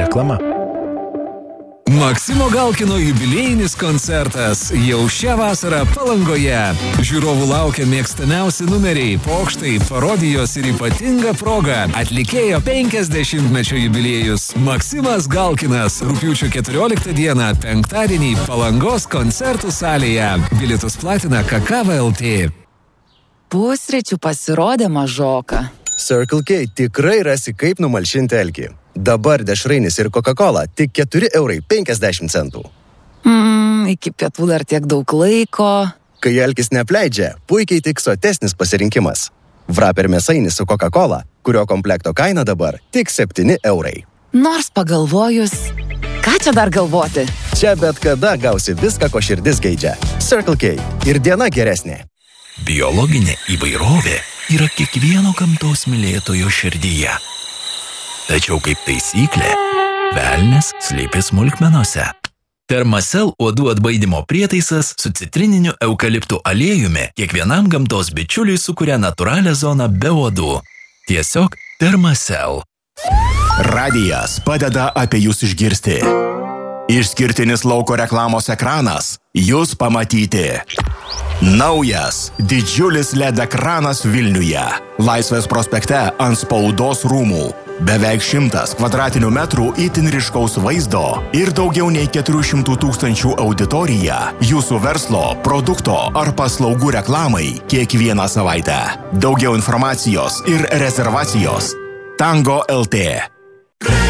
Reklama. Maksimo Galkino jubiliejinis koncertas jau šią vasarą Palangoje. Žiūrovų laukia mėgstamiausi numeriai, pokštai, parodijos ir ypatinga proga. Atlikėjo 50-mečio jubiliejus Maksimas Galkinas. Rugpjūčio 14 dieną, penktadienį Palangos koncertų salėje. Bilietus platina Kakava LT. Pusryčių pasirodė mažoka. Circle K tikrai rasi kaip numalšinti alkį. Dabar dešrainis ir Coca-Cola tik 4,50 €. Iki pietų dar tiek daug laiko. Kai alkis neapleidžia, puikiai tik sotesnis pasirinkimas. Wrapper mėsainis su Coca-Cola, kurio komplekto kaina dabar tik 7 €. Nors pagalvojus, ką čia dar galvoti? Čia bet kada gausi viską, ko širdis geidžia. Circle K. Ir diena geresnė. Biologinė įvairovė yra kiekvieno gamtos mylėtojo širdyje. Tačiau kaip taisyklė, velnias slypi smulkmenose. Thermacell uodų atbaidymo prietaisas su citrininiu eukaliptų aliejumi kiekvienam gamtos bičiuliui sukuria natūralią zoną be uodų. Tiesiog Thermacell. Radijas padeda apie jūs išgirsti. Išskirtinis lauko reklamos ekranas jūs pamatyti. Naujas didžiulis LED ekranas Vilniuje. Laisvės prospekte ant Spaudos rūmų. Beveik 100 kvadratinių metrų itin ryškaus vaizdo ir daugiau nei 400 000 auditorija jūsų verslo, produkto ar paslaugų reklamai kiekvieną savaitę. Daugiau informacijos ir rezervacijos Tango LT.